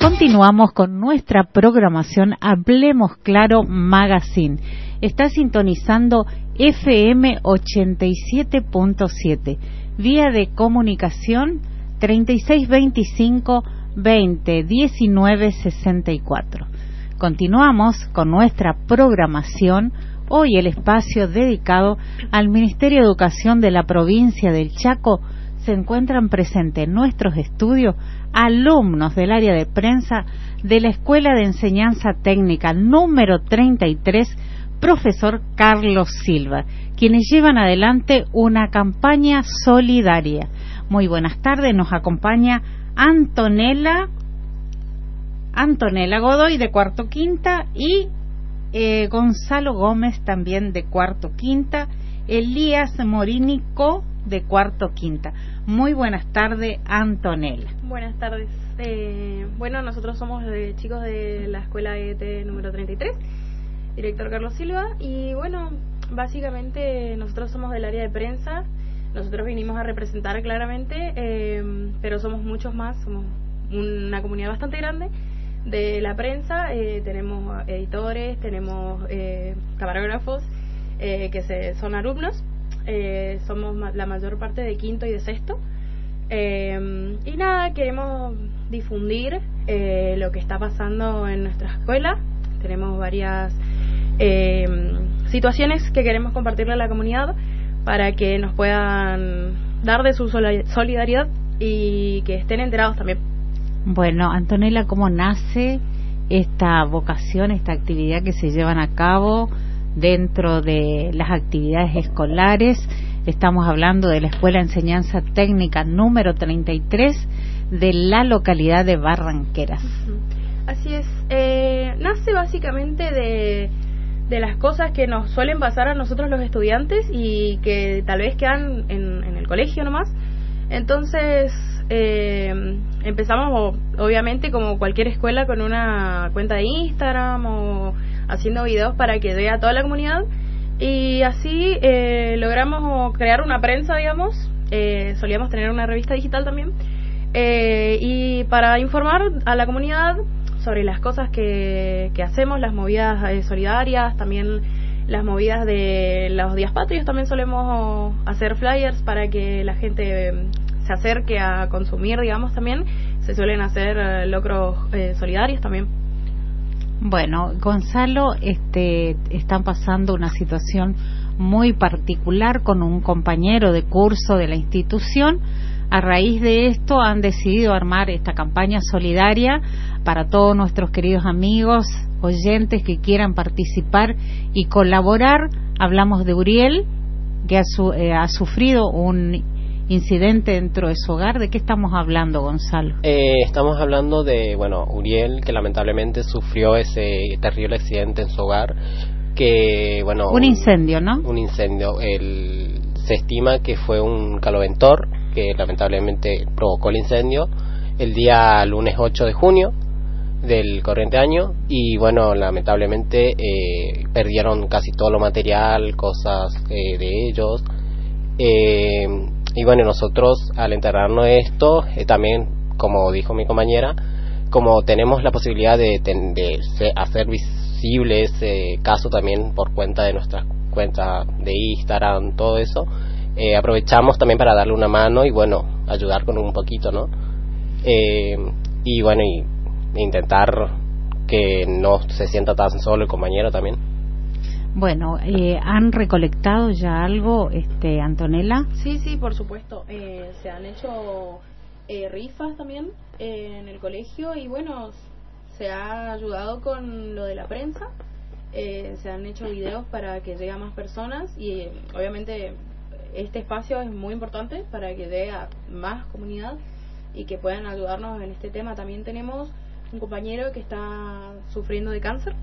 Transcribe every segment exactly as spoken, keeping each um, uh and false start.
Continuamos con nuestra programación Hablemos Claro Magazine. Está sintonizando F M ochenta y siete punto siete. Vía de comunicación treinta y seis veinticinco veinte diecinueve sesenta y cuatro. Continuamos con nuestra programación. Hoy el espacio dedicado al Ministerio de Educación de la provincia del Chaco. Se encuentran presentes en nuestros estudios alumnos del área de prensa de la Escuela de Enseñanza Técnica número treinta y tres, profesor Carlos Silva, quienes llevan adelante una campaña solidaria. Muy buenas tardes, nos acompaña Antonella, Antonella Godoy de Cuarto Quinta y eh, Gonzalo Gómez también de Cuarto Quinta, Elías Morínico de Cuarto Quinta. Muy buenas tardes, Antonella. Buenas tardes. Eh, bueno, nosotros somos de chicos de la Escuela E T número treinta y tres, director Carlos Silva, y bueno, básicamente nosotros somos del área de prensa. Nosotros vinimos a representar claramente, eh, pero somos muchos más, somos una comunidad bastante grande de la prensa. Eh, tenemos editores, tenemos eh, camarógrafos, eh, que se, son alumnos. Eh, somos ma- la mayor parte de quinto y de sexto, eh, y nada, queremos difundir eh, lo que está pasando en nuestra escuela. Tenemos varias eh, situaciones que queremos compartirle a la comunidad para que nos puedan dar de su sol- solidaridad y que estén enterados también. Bueno, Antonella, ¿cómo nace esta vocación, esta actividad que se llevan a cabo dentro de las actividades escolares? Estamos hablando de la Escuela de Enseñanza Técnica número treinta y tres de la localidad de Barranqueras. Uh-huh. Así es, eh, nace básicamente de, de las cosas que nos suelen pasar a nosotros los estudiantes y que tal vez quedan en, en el colegio nomás. Entonces eh, empezamos obviamente como cualquier escuela con una cuenta de Instagram o haciendo videos para que vea a toda la comunidad, y así eh, logramos crear una prensa, digamos. Eh, solíamos tener una revista digital también, eh, y para informar a la comunidad sobre las cosas que, que hacemos, las movidas eh, solidarias, también las movidas de los días patrios. También solemos hacer flyers para que la gente eh, se acerque a consumir, digamos. También se suelen hacer eh, locros eh, solidarios también. Bueno, Gonzalo, este, están pasando una situación muy particular con un compañero de curso de la institución. A raíz de esto han decidido armar esta campaña solidaria para todos nuestros queridos amigos, oyentes que quieran participar y colaborar. Hablamos de Uriel, que ha, su, eh, ha sufrido un incidente dentro de su hogar. ¿De qué estamos hablando, Gonzalo? Eh, estamos hablando de, bueno, Uriel, que lamentablemente sufrió ese terrible accidente en su hogar, que, bueno... Un incendio, ¿no? Un incendio. El, se estima que fue un caloventor que lamentablemente provocó el incendio el día lunes ocho de junio del corriente año, y bueno, lamentablemente eh, perdieron casi todo lo material, cosas eh, de ellos. Eh, y bueno, nosotros al enterarnos de esto, eh, también, como dijo mi compañera, como tenemos la posibilidad de, de, de hacer visible ese caso también por cuenta de nuestras cuentas de Instagram, todo eso, eh, aprovechamos también para darle una mano y bueno, ayudar con un poquito, ¿no? Eh, y bueno, y intentar que no se sienta tan solo el compañero también. Bueno, eh, ¿han recolectado ya algo, este, Antonella? Sí, sí, por supuesto. Eh, se han hecho eh, rifas también eh, en el colegio, y bueno, se ha ayudado con lo de la prensa. Eh, se han hecho videos para que llegue a más personas, y eh, obviamente este espacio es muy importante para que llegue a más comunidad y que puedan ayudarnos en este tema. También tenemos un compañero que está sufriendo de cáncer.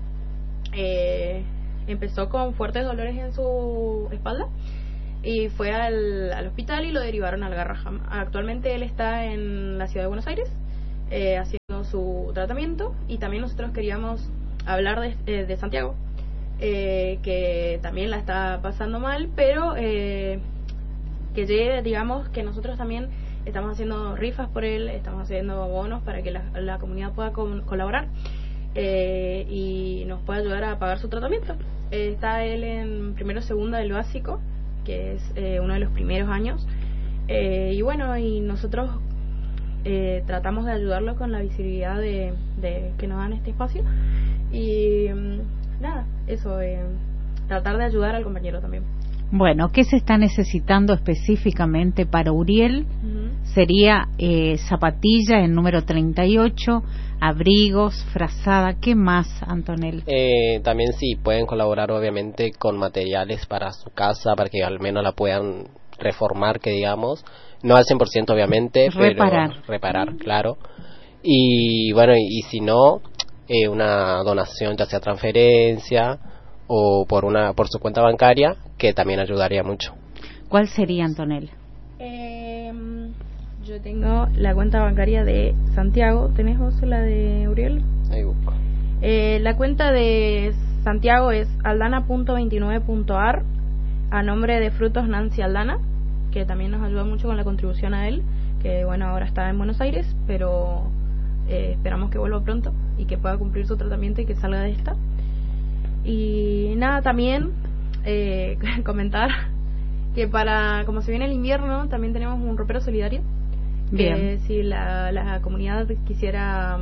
Eh, empezó con fuertes dolores en su espalda y fue al, al hospital y lo derivaron al Garraham. Actualmente él está en la ciudad de Buenos Aires eh, haciendo su tratamiento, y también nosotros queríamos hablar de, eh, de Santiago, eh, que también la está pasando mal, pero eh, que llegue, digamos, que nosotros también estamos haciendo rifas por él, estamos haciendo bonos para que la, la comunidad pueda con, colaborar eh, y nos pueda ayudar a pagar su tratamiento. Eh, está él en primero segunda del básico, que es eh, uno de los primeros años, eh, y bueno, y nosotros eh, tratamos de ayudarlo con la visibilidad de, de que nos dan este espacio y mm, nada, eso, eh, tratar de ayudar al compañero también. Bueno, ¿qué se está necesitando específicamente para Uriel? Uh-huh. Sería eh, zapatilla en número treinta y ocho, abrigos, frazada, ¿qué más, Antonel? Eh, también sí, pueden colaborar obviamente con materiales para su casa, para que al menos la puedan reformar, que digamos, no al cien por ciento obviamente, reparar. pero reparar, claro. Y bueno, y, y si no, eh, una donación, ya sea transferencia o por una por su cuenta bancaria, que también ayudaría mucho. ¿Cuál sería, Antonella? Eh, yo tengo la cuenta bancaria de Santiago. ¿Tenés vos la de Uriel? Ahí busco. Eh, la cuenta de Santiago es aldana punto veintinueve punto a r, a nombre de Frutos Nancy Aldana, que también nos ayuda mucho con la contribución a él, que bueno, ahora está en Buenos Aires, pero eh, esperamos que vuelva pronto y que pueda cumplir su tratamiento y que salga de esta. Y nada, también eh, comentar que para, como se viene el invierno, también tenemos un ropero solidario. Bien. Que si la, la comunidad quisiera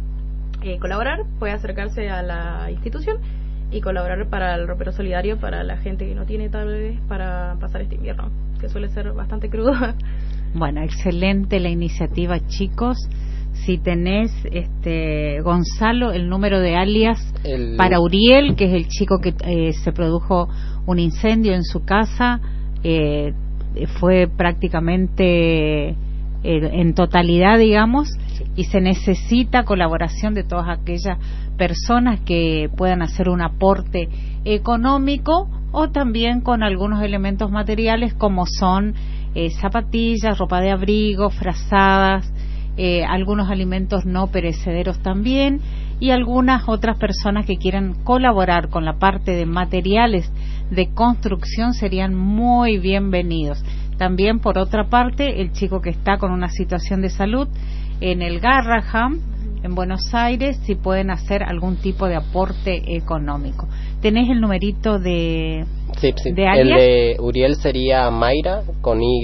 eh, colaborar, puede acercarse a la institución y colaborar para el ropero solidario para la gente que no tiene tal vez para pasar este invierno, que suele ser bastante crudo. Bueno, excelente la iniciativa, chicos. Si tenés, este Gonzalo, el número de alias el... para Uriel, que es el chico que eh, se produjo un incendio en su casa, eh, fue prácticamente eh, en totalidad, digamos, sí. Y se necesita colaboración de todas aquellas personas que puedan hacer un aporte económico o también con algunos elementos materiales como son eh, zapatillas, ropa de abrigo, frazadas, Eh, algunos alimentos no perecederos también, y algunas otras personas que quieran colaborar con la parte de materiales de construcción serían muy bienvenidos. También, por otra parte, el chico que está con una situación de salud en el Garraham, en Buenos Aires, si pueden hacer algún tipo de aporte económico. ¿Tenés el numerito de, sí, sí. de alias? El de Uriel sería Mayra con Y,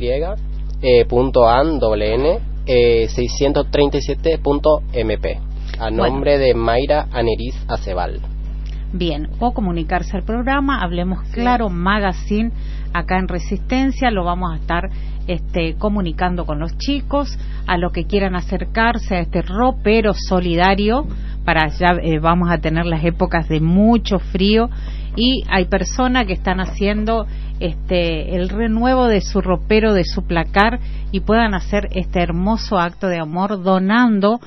eh, punto an, doble N, Eh, seiscientos treinta y siete punto m p, a nombre bueno. de Mayra Aneriz Acebal. Bien, o comunicarse al programa Hablemos Claro, sí. Magazine, acá en Resistencia, lo vamos a estar este, comunicando con los chicos, a los que quieran acercarse a este ropero solidario, para ya eh, vamos a tener las épocas de mucho frío, y hay personas que están haciendo este el renuevo de su ropero, de su placar, y puedan hacer este hermoso acto de amor donando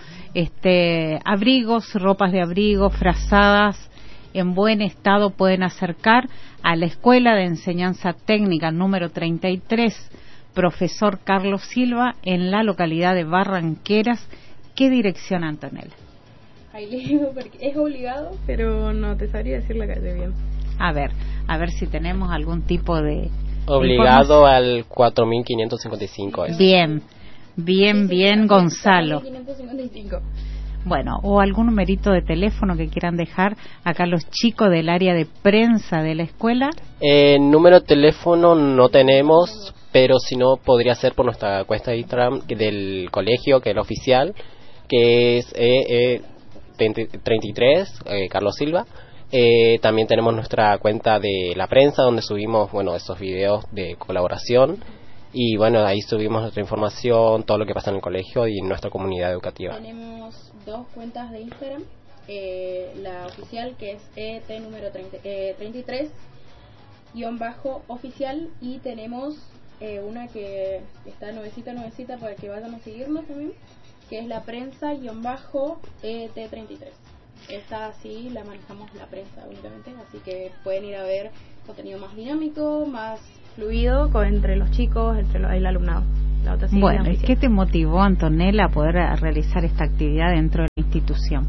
este abrigos, ropas de abrigo, frazadas en buen estado. Pueden acercar a la Escuela de Enseñanza Técnica número treinta y tres, Profesor Carlos Silva, en la localidad de Barranqueras. ¿Qué dirección, Antonella? Ahí le digo porque es obligado, pero no te sabría decir la calle bien. A ver, a ver si tenemos algún tipo de... Obligado al cuatro mil quinientos cincuenta y cinco. Es. Bien, bien, sí, bien, sí, Gonzalo. cuatro mil quinientos cincuenta y cinco. Bueno, o algún numerito de teléfono que quieran dejar acá los chicos del área de prensa de la escuela. Eh, número de teléfono no tenemos, pero si no podría ser por nuestra cuenta de Instagram del colegio, que es la oficial, que es eh, eh, treinta y tres, eh, Carlos Silva. Eh, también tenemos nuestra cuenta de la prensa, donde subimos, bueno, esos videos de colaboración, y bueno, ahí subimos nuestra información, todo lo que pasa en el colegio y en nuestra comunidad educativa. Tenemos dos cuentas de Instagram, eh, la oficial, que es E T número treinta, eh, treinta y tres guión bajo oficial, y tenemos eh, una que está nuevecita, nuevecita, para que vayan a seguirnos también, que es la prensa guión bajo E T treinta y tres. Esta sí la manejamos la prensa únicamente, así que pueden ir a ver contenido más dinámico, más fluido con, entre los chicos, entre los, el alumnado. La otra sí, bueno, ¿y qué te motivó, Antonella, a poder a realizar esta actividad dentro de la institución?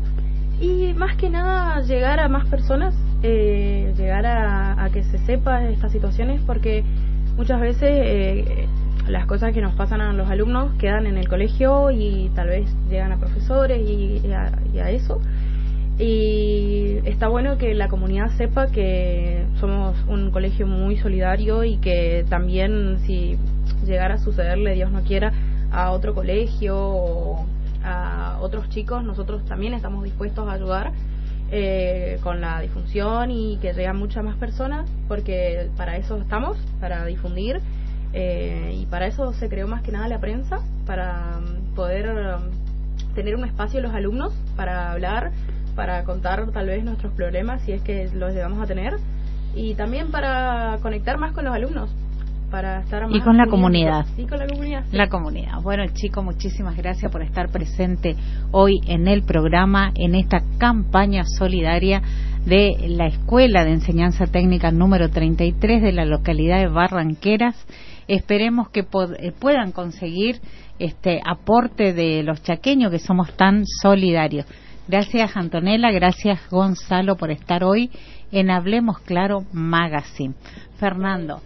Y más que nada llegar a más personas, eh, llegar a, a que se sepa de estas situaciones, porque muchas veces eh, las cosas que nos pasan a los alumnos quedan en el colegio y tal vez llegan a profesores y, y, a, y a eso. Y está bueno que la comunidad sepa que somos un colegio muy solidario y que también si llegara a sucederle, Dios no quiera, a otro colegio o a otros chicos, nosotros también estamos dispuestos a ayudar eh, con la difusión y que lleguen muchas más personas, porque para eso estamos, para difundir. Eh, y para eso se creó más que nada la prensa, para um, poder um, tener un espacio los alumnos para hablar, para contar tal vez nuestros problemas si es que los llegamos a tener, y también para conectar más con los alumnos, para estar más y con la comunidad. Sí, con la comunidad. Sí. La comunidad. Bueno, chico, muchísimas gracias por estar presente hoy en el programa, en esta campaña solidaria de la Escuela de Enseñanza Técnica número treinta y tres de la localidad de Barranqueras. Esperemos que pod- puedan conseguir este aporte de los chaqueños, que somos tan solidarios. Gracias, Antonella, gracias, Gonzalo, por estar hoy en Hablemos Claro Magazine. Fernando,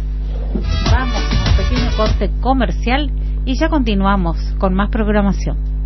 vamos a un pequeño corte comercial y ya continuamos con más programación.